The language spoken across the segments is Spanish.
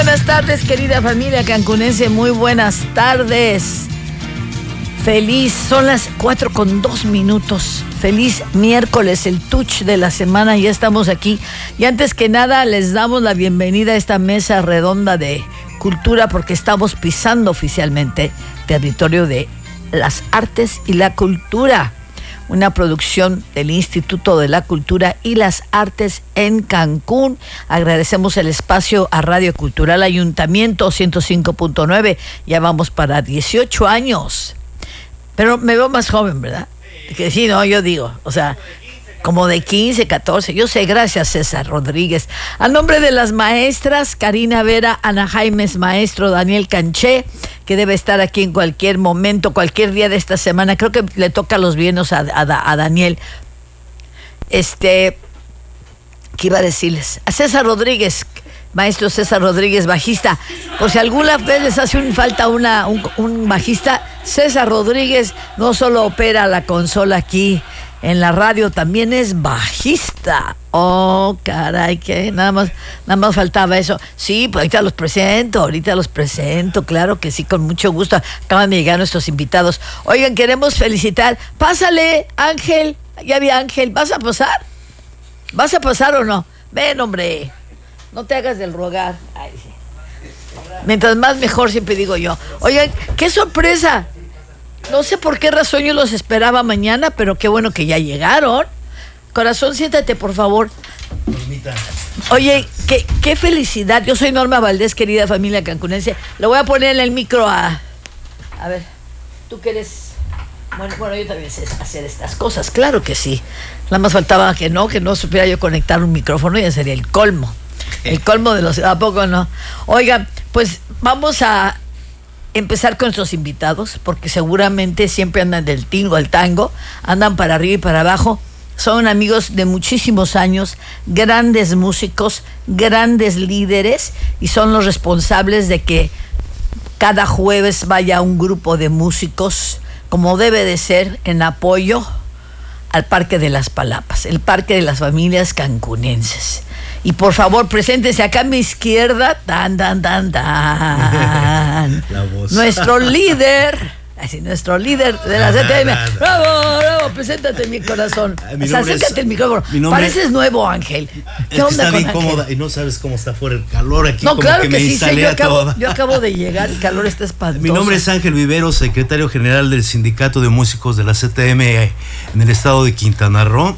buenas tardes, querida familia cancunense, muy buenas tardes. Feliz, son las 4:02. Feliz miércoles, el touch de la semana, ya estamos aquí. Y antes que nada, les damos la bienvenida a esta mesa redonda de cultura, porque estamos pisando oficialmente territorio de las artes y la cultura. Una producción del Instituto de la Cultura y las Artes en Cancún. Agradecemos el espacio a Radio Cultural Ayuntamiento 105.9. Ya vamos para 18 años. Pero me veo más joven, ¿verdad? Que sí, no, yo digo, o sea, como de 15, 14. Yo sé, gracias César Rodríguez. A nombre de las maestras, Karina Vera, Ana Jaimes, maestro Daniel Canché, que debe estar aquí en cualquier momento, cualquier día de esta semana. Creo que le toca los bienes a Daniel. ¿Qué iba a decirles? A César Rodríguez, maestro César Rodríguez, bajista. Por si alguna vez les hace falta un bajista, César Rodríguez no solo opera la consola aquí en la radio, también es bajista. Oh, caray, que nada más faltaba eso. Sí, pues ahorita los presento, claro que sí, con mucho gusto. Acaban de llegar nuestros invitados. Oigan, queremos felicitar. Pásale, Ángel. Ya vi, Ángel, ¿vas a pasar? ¿Vas a pasar o no? Ven, hombre. No te hagas del rogar. Ay, sí. Mientras más mejor, siempre digo yo. Oigan, qué sorpresa. No sé por qué razón yo los esperaba mañana, pero qué bueno que ya llegaron. Corazón, siéntate, por favor. Oye, qué felicidad. Yo soy Norma Valdés, querida familia cancunense. Le voy a poner el micro a ver, tú que eres... Bueno, yo también sé hacer estas cosas, claro que sí. Nada más faltaba que no supiera yo conectar un micrófono, ya sería el colmo. El colmo de los... ¿A poco no? Oigan, pues vamos a empezar con nuestros invitados, porque seguramente siempre andan del tingo al tango, andan para arriba y para abajo. Son amigos de muchísimos años, grandes músicos, grandes líderes, y son los responsables de que cada jueves vaya un grupo de músicos, como debe de ser, en apoyo al Parque de las Palapas, el Parque de las Familias Cancunenses. Y por favor, preséntese acá a mi izquierda, La voz. Nuestro líder de la CTM. Bravo, preséntate, mi corazón. Acércate al micrófono. Pareces nuevo, Ángel. ¿Qué onda? Está bien cómoda y no sabes cómo está fuera el calor aquí. No, como claro que que me sí, instalé a toda. yo acabo de llegar, el calor está espantoso. Mi nombre es Ángel Viveros, secretario general del Sindicato de Músicos de la CTM en el estado de Quintana Roo.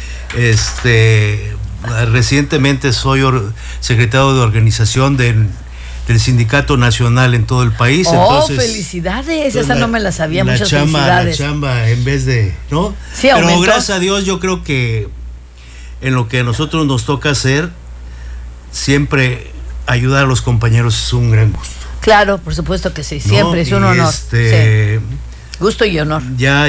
Recientemente soy secretario de organización del sindicato nacional en todo el país. Entonces, felicidades, esa no me la sabía. Muchas felicidades. La chamba en vez de, ¿no? Sí, pero aumentó. Gracias a Dios, yo creo que en lo que a nosotros nos toca hacer, siempre ayudar a los compañeros es un gran gusto. Claro, por supuesto que sí, siempre, ¿no? Es un honor. Sí. Gusto y honor. Ya,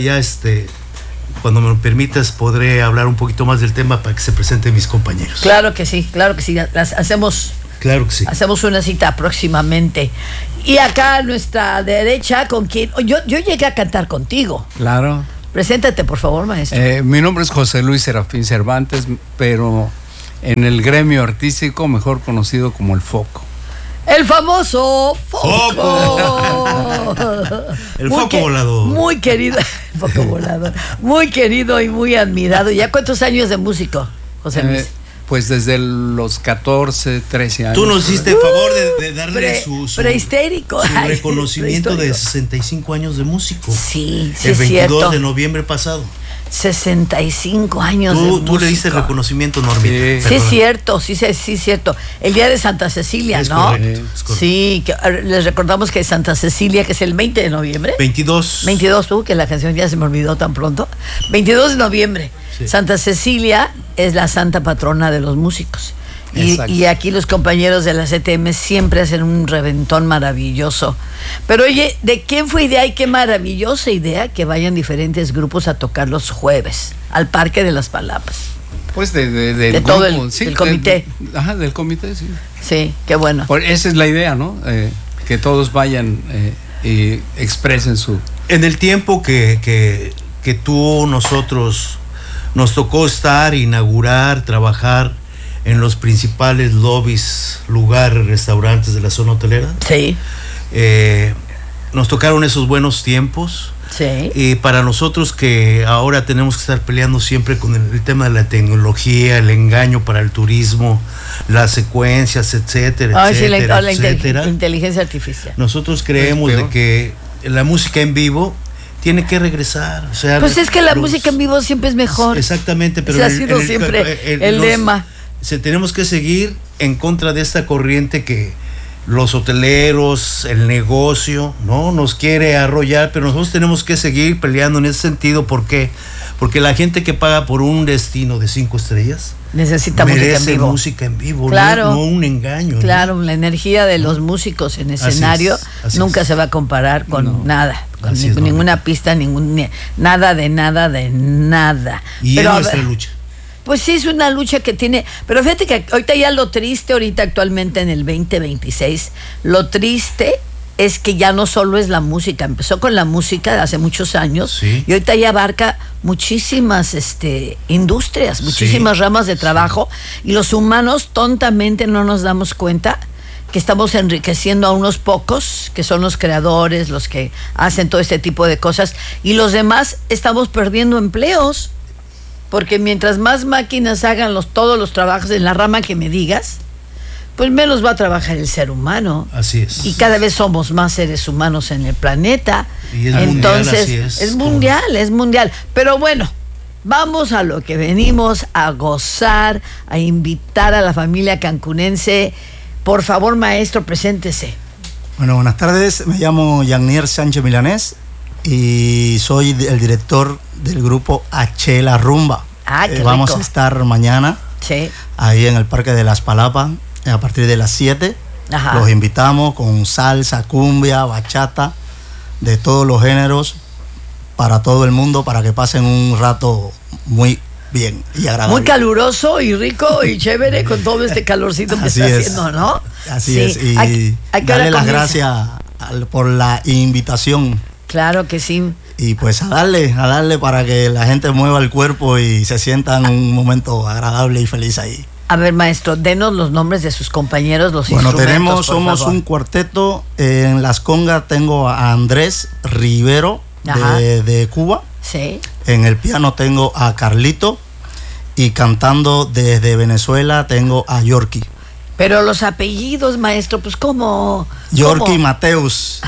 cuando me lo permitas, podré hablar un poquito más del tema para que se presenten mis compañeros. Claro que sí. Hacemos una cita próximamente. Y acá a nuestra derecha, con quien yo llegué a cantar contigo. Claro. Preséntate, por favor, maestro. Mi nombre es José Luis Serafín Cervantes, pero en el gremio artístico mejor conocido como El Foco. El famoso Foco. El Foco volador. Muy querido, el Foco volador. Muy querido y muy admirado. ¿Ya cuántos años de músico, José Luis? Pues desde los 14, 13 años. Tú nos hiciste el favor de darle su reconocimiento de 65 años de músico. Sí, el 22 cierto. de noviembre pasado. 65 años de músico. Tú le diste el reconocimiento, Normita. Sí, es cierto, sí, cierto. El día de Santa Cecilia, es ¿no? Correcto. Sí, que les recordamos que Santa Cecilia, que es el 20 de noviembre. 22, que la canción ya se me olvidó tan pronto. 22 de noviembre. Sí. Santa Cecilia es la santa patrona de los músicos. Y aquí los compañeros de la CTM siempre hacen un reventón maravilloso. Pero oye, ¿de quién fue idea y qué maravillosa idea que vayan diferentes grupos a tocar los jueves al Parque de las Palapas? Pues del todo grupo, el comité. Del comité, sí. Sí, qué bueno. Esa es la idea, ¿no? Que todos vayan y expresen su... En el tiempo que nosotros nos tocó estar, inaugurar, trabajar en los principales lobbies, lugares, restaurantes de la zona hotelera. Sí. Nos tocaron esos buenos tiempos. Sí. Y para nosotros que ahora tenemos que estar peleando siempre con el tema de la tecnología, el engaño para el turismo, las secuencias, etcétera, etcétera, la inteligencia artificial. Nosotros creemos de que la música en vivo tiene que regresar. O sea, pues es que la música en vivo siempre es mejor. Exactamente, pero ese ha sido siempre el lema. Tenemos que seguir en contra de esta corriente que los hoteleros, el negocio, ¿no? Nos quiere arrollar, pero nosotros tenemos que seguir peleando en ese sentido. ¿Por qué? Porque la gente que paga por un destino de 5 estrellas necesita música en vivo, claro, no un engaño. Claro, ¿no? La energía de los músicos en escenario nunca se va a comparar con nada, con ninguna pista, nada de nada. Y pero es nuestra lucha. Pues sí, es una lucha que tiene, pero fíjate que ahorita ya lo triste, actualmente en el 2026, lo triste es que ya no solo es la música, empezó con la música de hace muchos años, y ahorita ya abarca muchísimas industrias, muchísimas ramas de trabajo, y los humanos tontamente no nos damos cuenta que estamos enriqueciendo a unos pocos, que son los creadores, los que hacen todo este tipo de cosas, y los demás estamos perdiendo empleos. Porque mientras más máquinas hagan todos los trabajos en la rama que me digas, pues menos va a trabajar el ser humano. Así es. Y cada vez somos más seres humanos en el planeta. Y es entonces, mundial, así es mundial. Pero bueno, vamos a lo que venimos, a gozar, a invitar a la familia cancunense. Por favor, maestro, preséntese. Bueno, buenas tardes. Me llamo Yagnier Sánchez Milanés y soy el director del grupo H La Rumba. Vamos a estar mañana ahí en el Parque de Las Palapas a partir de las 7. Ajá. Los invitamos con salsa, cumbia, bachata, de todos los géneros, para todo el mundo, para que pasen un rato muy bien y agradable. Muy caluroso y rico y chévere con todo este calorcito que está haciendo, ¿no? Así es. Y darle las gracias por la invitación. Claro que sí. Y pues a darle para que la gente mueva el cuerpo y se sienta en un momento agradable y feliz ahí. A ver, maestro, denos los nombres de sus compañeros, los instrumentos, somos un cuarteto. En las congas tengo a Andrés Rivero de Cuba. Sí. En el piano tengo a Carlito y cantando desde Venezuela tengo a Yorkie. Pero los apellidos, maestro, pues ¿cómo? Yorkie Mateus,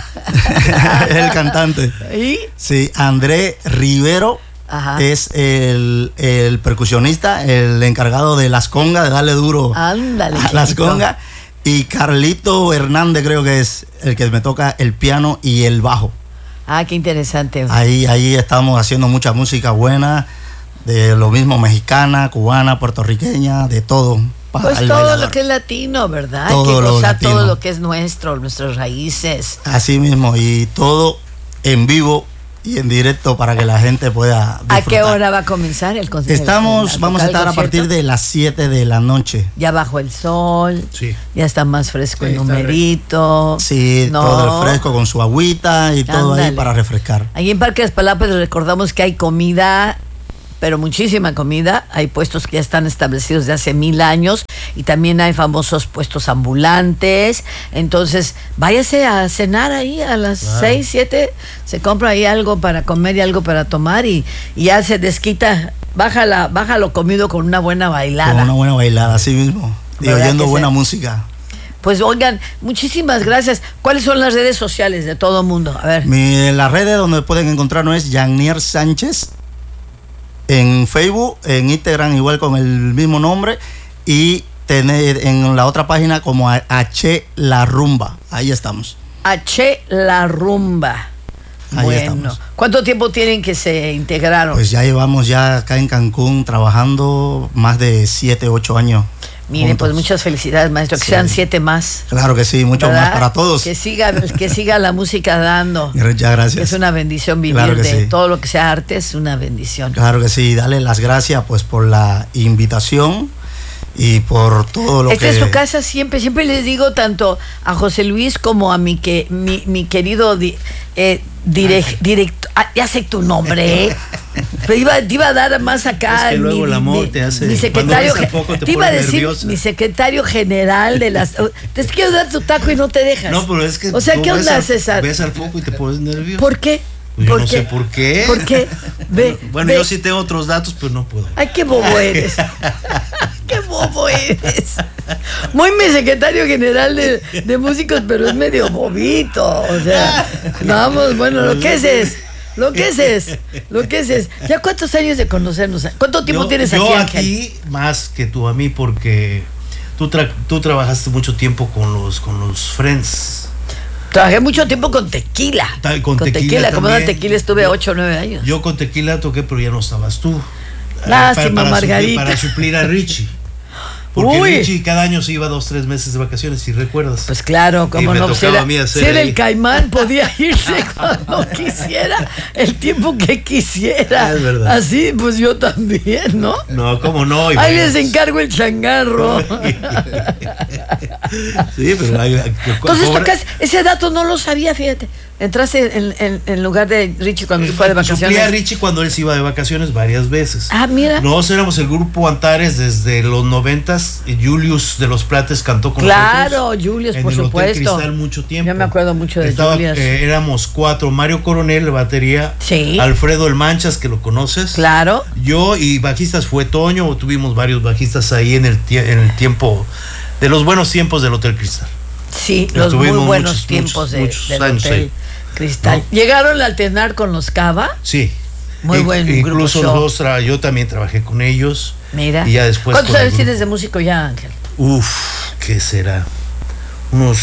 el cantante. ¿Y? Sí, Andrés Rivero es el percusionista, el encargado de las congas, de darle duro a las congas. Y Carlito Hernández creo que es el que me toca el piano y el bajo. Ah, qué interesante. Ahí estamos haciendo mucha música buena, de lo mismo mexicana, cubana, puertorriqueña, de todo. Pues todo lo que es latino, ¿verdad? Todo lo que es nuestras raíces. Así mismo, y todo en vivo y en directo para que la gente pueda disfrutar. ¿A qué hora va a comenzar el concierto? Vamos a estar a partir de las 7 de la noche. Ya bajo el sol, ya está más fresco el numerito. Sí, todo el fresco con su agüita y todo ahí para refrescar. Ahí en Parque de las Palapas les recordamos que hay comida, pero muchísima comida. Hay puestos que ya están establecidos de hace 1000 años y también hay famosos puestos ambulantes. Entonces, váyase a cenar ahí a las 6, 7, se compra ahí algo para comer y algo para tomar y ya se desquita, baja lo comido con una buena bailada. Con una buena bailada, así mismo. Y oyendo buena música. Pues oigan, muchísimas gracias. ¿Cuáles son las redes sociales de todo mundo? A ver. Las redes donde pueden encontrarnos es Yagnier Sánchez. En Facebook, en Instagram igual con el mismo nombre y tener en la otra página como H La Rumba. Ahí estamos. H La Rumba. Ahí estamos. ¿Cuánto tiempo tienen que se integraron? Pues ya llevamos acá en Cancún trabajando más de 7, 8 años. Miren, juntos. Pues muchas felicidades, maestro, que sean 7 más. Claro que sí, mucho más para todos. Que siga la música dando. Ya, gracias. Es una bendición vivir de todo lo que sea arte, es una bendición. Claro que sí, dale las gracias pues por la invitación y por todo lo que... Esta es su casa siempre les digo tanto a José Luis como a mi querido director, ya sé tu nombre, Te iba a dar más acá. Es que luego el amor te hace. Mi secretario, te iba a decir nerviosa. mi secretario general de las. Te quiero dar tu taco y no te dejas. No, pero es que. O sea, ¿qué onda, César? Ves al foco y te pones nervioso. ¿Por qué? Yo no sé por qué. ¿Por qué? Bueno, yo sí tengo otros datos, pero no puedo. Ay, qué bobo eres. Qué bobo eres. Muy mi secretario general de músicos, pero es medio bobito. O sea, vamos, bueno, lo que es. ¿Ya cuántos años de conocernos? ¿Cuánto tiempo tienes aquí, Ángel? Yo aquí más que tú a mí, porque tú trabajaste mucho tiempo con los Friends. Trabajé mucho tiempo con Tequila. Con Tequila como era Tequila estuve 8 o 9 años. Yo con Tequila toqué, pero ya no estabas tú. Lástima, Margarita. Para suplir a Richie. Porque Richie cada año se iba 2 o 3 meses de vacaciones, si recuerdas. Pues claro, como no. Si era el Caimán, podía irse cuando quisiera, el tiempo que quisiera. Es verdad. Así, pues yo también, ¿no? No, ¿cómo no? Ahí les encargo el changarro. Sí, pero entonces tocas, ese dato no lo sabía, fíjate. Entraste en lugar de Richie cuando se fue de vacaciones. Suplía a Richie cuando él se iba de vacaciones varias veces. Ah, mira. Nosotros éramos el grupo Antares desde los 90s. Julius de los Plates cantó con nosotros. Claro, Julius, por supuesto. En el Hotel Cristal mucho tiempo. Yo me acuerdo mucho de Julius. Éramos 4. Mario Coronel, de batería. Sí. Alfredo El Manchas, que lo conoces. Claro. Yo y bajistas fue Toño. Tuvimos varios bajistas ahí en el tiempo, de los buenos tiempos del Hotel Cristal. Sí, los muy buenos tiempos del Hotel Cristal. ¿No? ¿Llegaron a alternar con los Cava? Sí. Muy buen grupo. Incluso nosotros, yo también trabajé con ellos. Mira. Y ya después. ¿Cuántos años tienes de músico ya, Ángel? ¿Qué será? Unos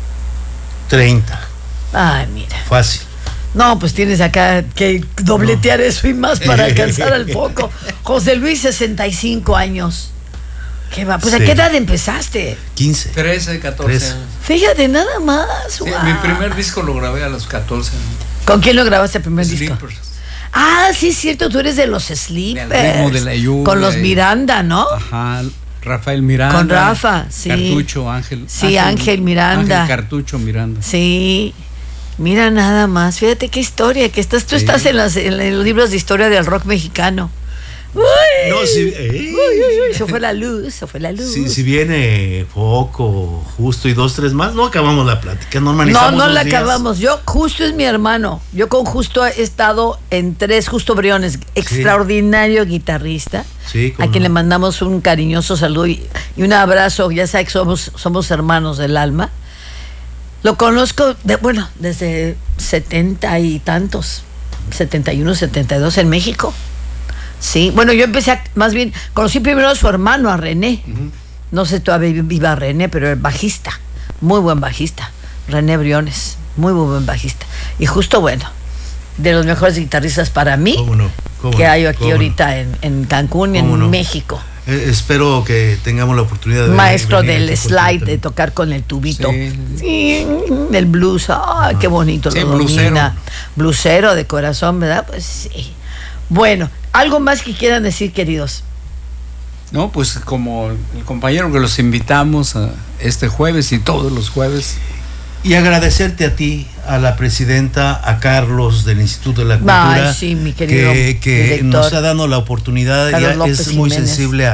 30. Ay, mira. Fácil. No, pues tienes acá que dobletear eso y más para alcanzar al foco. José Luis, 65 años. ¿Qué va? Pues sí. ¿A qué edad empezaste? 15. 13, 14 años. Fíjate, nada más. Sí, mi primer disco lo grabé a los 14 años. ¿Con quién lo grabaste el primer disco? Sleepers. Ah, sí, es cierto, tú eres de los Sleepers. El ritmo de la lluvia. Con los Miranda, ¿no? Ajá, Rafael Miranda. Con Rafa, sí. Cartucho, Ángel. Sí, Ángel Miranda. Ángel Cartucho Miranda. Sí. Mira nada más, fíjate qué historia, que tú sí. Estás en los libros de historia del rock mexicano. Uy, no, si, eso fue la luz. Si viene Foco, Justo y 2, 3 más, no acabamos la plática, normalizamos. No la acabamos. Yo, Justo es mi hermano. Yo con Justo he estado en 3, Justo Briones, extraordinario guitarrista. Sí, a quien le mandamos un cariñoso saludo y un abrazo. Ya sabes que somos hermanos del alma. Lo conozco, desde 70 y tantos, 71, 72 en México. Sí, bueno, yo empecé conocí primero a su hermano, a René. Uh-huh. No sé todavía viva René, pero el bajista, muy buen bajista. René Briones, muy buen bajista. Y Justo, de los mejores guitarristas para mí que hay aquí ahorita en Cancún y en México. Espero que tengamos la oportunidad de maestro del slide, de tocar con el tubito. Sí, el blues. Ay, qué bonito lo domina. Blusero de corazón, ¿verdad? Pues sí. Bueno, ¿algo más que quieran decir, queridos? No, pues como el compañero que los invitamos este jueves y todos los jueves. Y agradecerte a ti, a la presidenta, a Carlos del Instituto de la Cultura, sí, mi querido que nos ha dado la oportunidad. Ya es muy sensible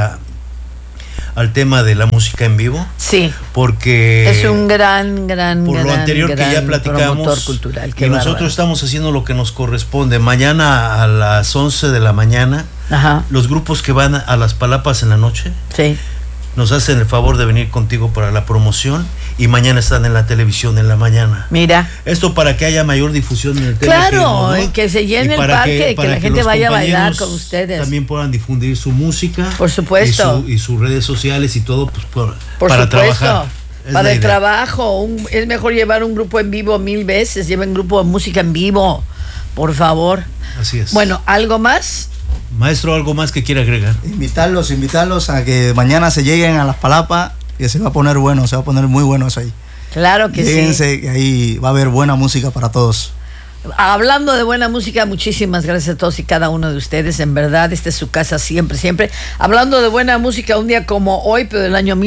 al tema de la música en vivo. Sí. Porque es un gran por lo anterior que ya platicamos, cultural, y nosotros estamos haciendo lo que nos corresponde. Mañana a las 11 de la mañana, ajá, los grupos que van a las Palapas en la noche, sí, nos hacen el favor de venir contigo para la promoción y mañana están en la televisión en la mañana. Mira. Esto para que haya mayor difusión en el Claro, y que se llene el parque, que la gente vaya a bailar con ustedes. También puedan difundir su música. Por supuesto. Y sus redes sociales y todo, pues por para supuesto, trabajar. Para el trabajo. Es mejor llevar un grupo en vivo 1000 veces. Lleven un grupo de música en vivo, por favor. Así es. Bueno, ¿algo más? Maestro, ¿algo más que quiera agregar? Invitarlos a que mañana se lleguen a las Palapas, que se va a poner muy bueno eso ahí. Claro que Lléguense, que ahí va a haber buena música para todos. Hablando de buena música, muchísimas gracias a todos y cada uno de ustedes. En verdad, esta es su casa siempre. Hablando de buena música, un día como hoy, pero del año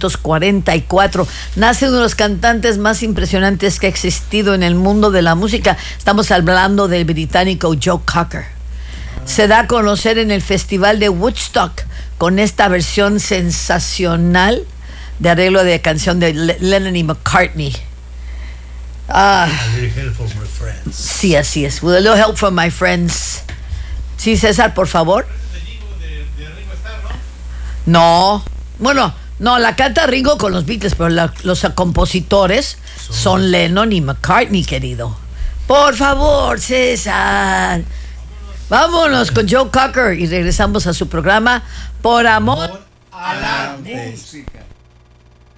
1944, nace uno de los cantantes más impresionantes que ha existido en el mundo de la música. Estamos hablando del británico Joe Cocker. se da a conocer en el Festival de Woodstock con esta versión sensacional de arreglo de canción de Lennon y McCartney. Sí, así es. With a little help from my friends. Sí, César, por favor. No, bueno, no, la canta Ringo con los Beatles, pero los compositores son Lennon y McCartney, querido. Por favor, César. Vámonos con Joe Cocker y regresamos a su programa Por Amor a la Música.